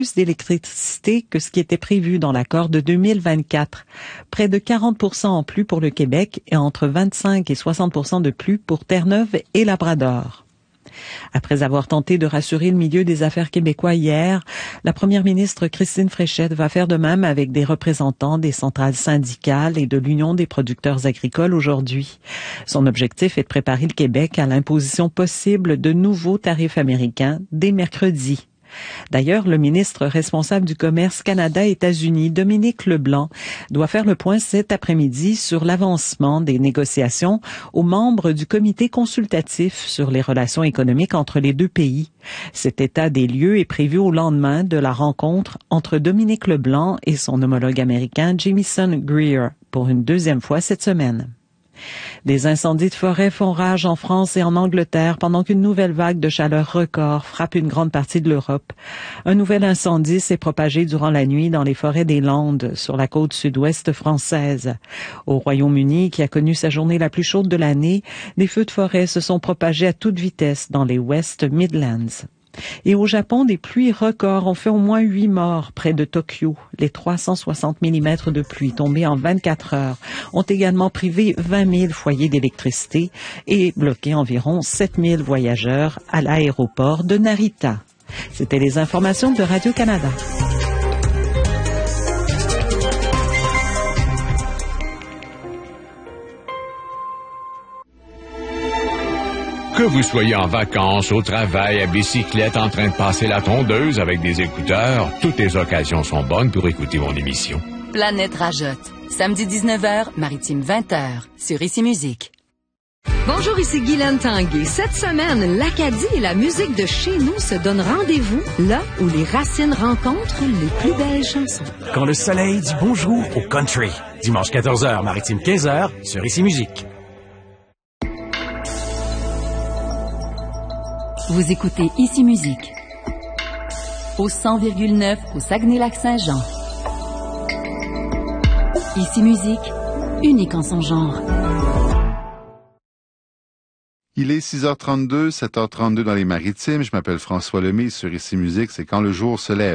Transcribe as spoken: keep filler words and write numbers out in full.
plus d'électricité que ce qui était prévu dans l'accord de deux mille vingt-quatre. Près de quarante pour cent en plus pour le Québec et entre vingt-cinq et soixante pour cent de plus pour Terre-Neuve et Labrador. Après avoir tenté de rassurer le milieu des affaires québécois hier, la première ministre Christine Fréchette va faire de même avec des représentants des centrales syndicales et de l'Union des producteurs agricoles aujourd'hui. Son objectif est de préparer le Québec à l'imposition possible de nouveaux tarifs américains dès mercredi. D'ailleurs, le ministre responsable du commerce Canada-États-Unis, Dominique Leblanc, doit faire le point cet après-midi sur l'avancement des négociations aux membres du comité consultatif sur les relations économiques entre les deux pays. Cet état des lieux est prévu au lendemain de la rencontre entre Dominique Leblanc et son homologue américain Jamieson Greer pour une deuxième fois cette semaine. Des incendies de forêt font rage en France et en Angleterre pendant qu'une nouvelle vague de chaleur record frappe une grande partie de l'Europe. Un nouvel incendie s'est propagé durant la nuit dans les forêts des Landes, sur la côte sud-ouest française. Au Royaume-Uni, qui a connu sa journée la plus chaude de l'année, des feux de forêt se sont propagés à toute vitesse dans les West Midlands. Et au Japon, des pluies records ont fait au moins huit morts près de Tokyo. Les trois cent soixante millimètres de pluie tombés en vingt-quatre heures ont également privé vingt mille foyers d'électricité et bloqué environ sept mille voyageurs à l'aéroport de Narita. C'était les informations de Radio-Canada. Que vous soyez en vacances, au travail, à bicyclette, en train de passer la tondeuse avec des écouteurs, toutes les occasions sont bonnes pour écouter mon émission. Planète Rajotte. Samedi dix-neuf heures, Maritime vingt heures, sur Ici Musique. Bonjour, ici Guylaine Tanguay. Cette semaine, l'Acadie et la musique de chez nous se donnent rendez-vous là où les racines rencontrent les plus belles chansons. Quand le soleil dit bonjour au country. Dimanche quatorze heures, Maritime quinze heures, sur Ici Musique. Vous écoutez Ici Musique. Au cent virgule neuf au Saguenay-Lac-Saint-Jean. Ici Musique, unique en son genre. Il est six heures trente-deux, sept heures trente-deux dans les Maritimes. Je m'appelle François Lemay. Sur Ici Musique, c'est quand le jour se lève.